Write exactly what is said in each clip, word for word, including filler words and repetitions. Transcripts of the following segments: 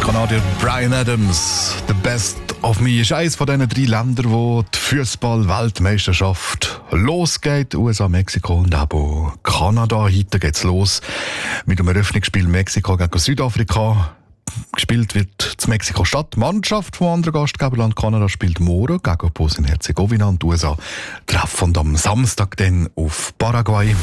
Kanadier Bryan Adams, «The Best of Me», ist eines von diesen drei Ländern, wo die Fußball-Weltmeisterschaft losgeht. U S A, Mexiko und aber Kanada. Heute geht's los mit dem Eröffnungsspiel Mexiko gegen Südafrika. Gespielt wird zu Mexiko-Stadt. Die Mannschaft vom anderen Gastgeberland Kanada spielt morgen gegen Bosnien-Herzegowina und die U S A treffen am Samstag dann auf Paraguay.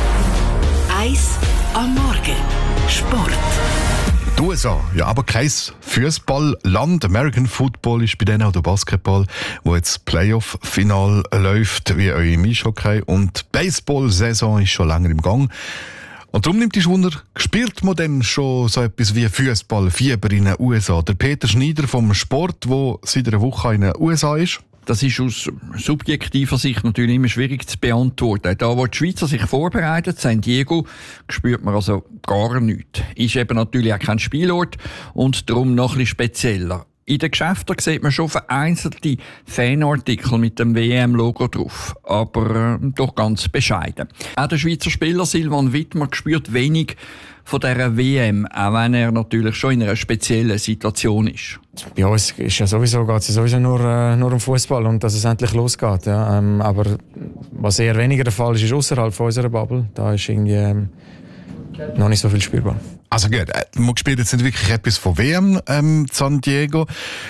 Eis am Morgen. Sport. Die U S A, ja, aber kein Fußballland. American Football ist bei denen auch der Basketball, wo jetzt Playoff-Final läuft, wie euer Eishockey. Und die Baseball-Saison ist schon länger im Gang. Und darum nimmt dich Wunder, spielt man denn schon so etwas wie Fußballfieber in den U S A? Der Peter Schneider vom Sport, der seit einer Woche in den U S A ist. Das ist aus subjektiver Sicht natürlich immer schwierig zu beantworten. Da, wo die Schweizer sich vorbereiten, San Diego, spürt man also gar nichts. Ist eben natürlich auch kein Spielort und darum noch ein bisschen spezieller. In den Geschäften sieht man schon vereinzelte Fanartikel mit dem W M-Logo drauf, aber äh, doch ganz bescheiden. Auch der Schweizer Spieler Silvan Wittmer spürt wenig von dieser W M, auch wenn er natürlich schon in einer speziellen Situation ist. Bei uns ist ja sowieso, geht es ja sowieso nur, äh, nur um Fußball und dass es endlich losgeht. Ja. Ähm, aber was eher weniger der Fall ist, ist außerhalb von unserer Bubble. Da ist irgendwie ähm, noch nicht so viel spürbar. Also gut, man spielt jetzt nicht wirklich etwas von W M ähm, San Diego.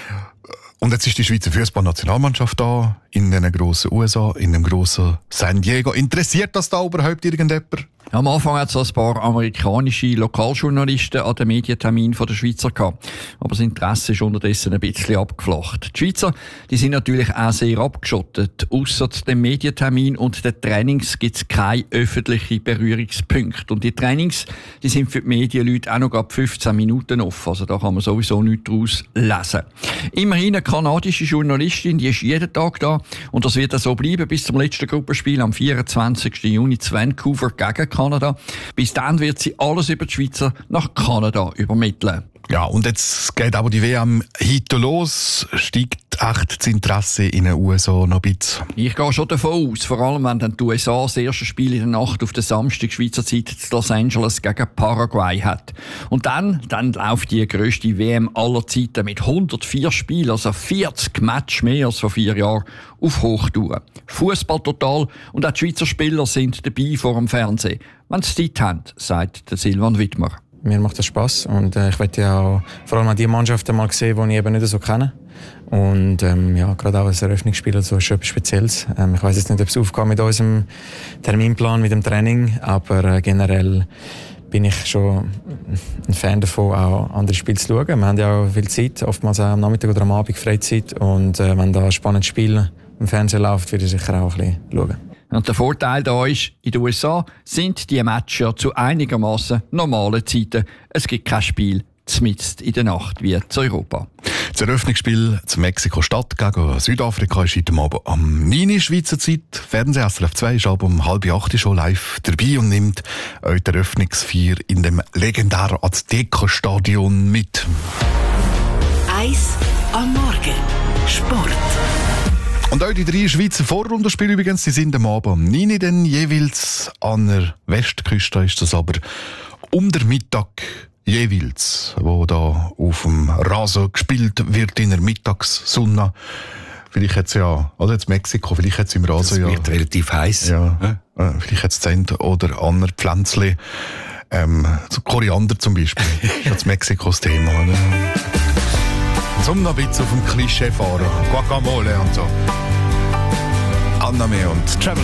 Und jetzt ist die Schweizer Fußballnationalmannschaft da, in einem grossen U S A, in einem grossen San Diego. Interessiert das da überhaupt irgendjemand? Am Anfang hat es ein paar amerikanische Lokaljournalisten an den Medientermin der Schweizer gehabt. Aber das Interesse ist unterdessen ein bisschen abgeflacht. Die Schweizer, die sind natürlich auch sehr abgeschottet. Ausser dem Medientermin und den Trainings gibt es keine öffentlichen Berührungspunkte. Und die Trainings, die sind für die Medienleute auch noch ab fünfzehn Minuten offen. Also da kann man sowieso nichts daraus lesen. Immerhin eine kanadische Journalistin, die ist jeden Tag da. Und das wird auch so bleiben bis zum letzten Gruppenspiel am vierundzwanzigsten Juni zu Vancouver gegen Kanada. Bis dann wird sie alles über die Schweizer nach Kanada übermitteln. Ja, und jetzt geht aber die W M heute los. Steigt echt das Interesse in den U S A noch ein bisschen? Ich gehe schon davon aus, vor allem wenn dann die U S A das erste Spiel in der Nacht auf den Samstag Schweizer Zeit in Los Angeles gegen Paraguay hat. Und dann, dann läuft die grösste W M aller Zeiten mit hundertvier Spielen, also vierzig Matches mehr als vor vier Jahren, auf Hochtouren. Fußball total und auch die Schweizer Spieler sind dabei vor dem Fernsehen. Wenn sie Zeit haben, sagt der Silvan Wittmer. Mir macht das Spass und äh, ich möchte ja auch vor allem auch die Mannschaften mal sehen, die ich eben nicht so kenne. Und ähm, ja, gerade auch als Eröffnungsspieler so ist schon etwas Spezielles. Ähm, ich weiss jetzt nicht, ob es aufgeht mit unserem Terminplan, mit dem Training, aber äh, generell bin ich schon ein Fan davon, auch andere Spiele zu schauen. Wir haben ja auch viel Zeit, oftmals auch am Nachmittag oder am Abend Freizeit. Und äh, wenn da ein spannendes Spiel im Fernsehen läuft, würde ich sicher auch ein bisschen schauen. Und der Vorteil da ist, in den U S A sind die Matches ja zu einigermaßen normalen Zeiten. Es gibt kein Spiel mitten in der Nacht wie zu Europa. Das Eröffnungsspiel zu Mexiko-Stadt gegen Südafrika ist heute Abend am neun Uhr Schweizer Zeit. Fernsehen S R F zwei ist aber um halb acht schon live dabei und nimmt euch die Eröffnungsfeier in dem legendären Azteca-Stadion mit. Eis am Morgen. Sport. Und auch die drei Schweizer Vorrundenspiele übrigens, die sind am Abend am neun Uhr dann jeweils. An der Westküste ist das aber um den Mittag jeweils, wo da auf dem Rasen gespielt wird in der Mittagssonne. Vielleicht jetzt ja, oder jetzt Mexiko, vielleicht jetzt im Rasen ja. Das wird relativ heiß. Ja, ja. Vielleicht jetzt Zent oder andere Pflänzchen. Ähm, Koriander zum Beispiel. Das ist jetzt Mexikos Thema. Oder? Zum noch ein bisschen auf dem Klischee fahren. Guacamole und so. Anname und Travel.